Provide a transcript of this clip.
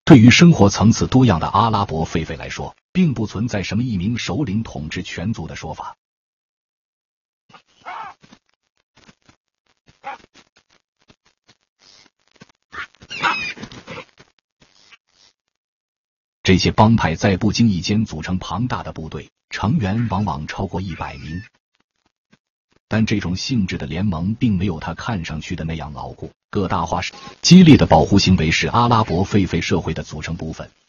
对于生活层次多样的阿拉伯狒狒来说，并不存在什么一名首领统治全族的说法。这些帮派在不经意间组成庞大的部队，成员往往超过100名。但这种性质的联盟并没有它看上去的那样牢固，各大化激烈的保护行为是阿拉伯狒狒社会的组成部分。